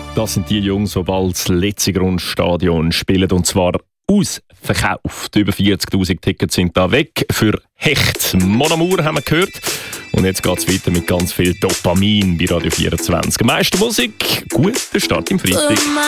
Das sind die Jungs, die bald das Letzigrund-Stadion spielen. Und zwar ausverkauft. Über 40'000 Tickets sind da weg. Für Hecht. Mon Amour haben wir gehört. Und jetzt geht es weiter mit ganz viel Dopamin bei Radio 24. Meiste Musik. Guter Start im Freitag.